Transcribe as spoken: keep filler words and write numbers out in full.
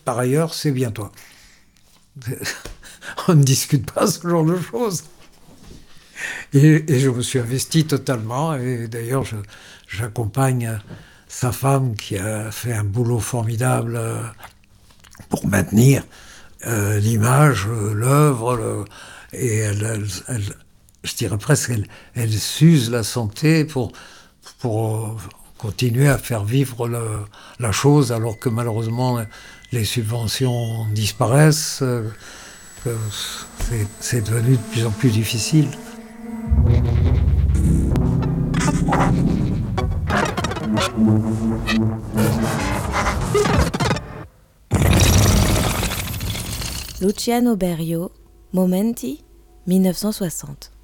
par ailleurs, c'est bien toi. On ne discute pas ce genre de choses. Et, et je me suis investi totalement. Et d'ailleurs, je, j'accompagne sa femme qui a fait un boulot formidable euh, pour maintenir euh, l'image, euh, l'œuvre. Le, et elle, elle, elle, je dirais presque, elle, elle s'use la santé pour, pour continuer à faire vivre le, la chose, alors que malheureusement, les subventions disparaissent. Euh, c'est, c'est devenu de plus en plus difficile. Luciano Berio, Momenti, mille neuf cent soixante.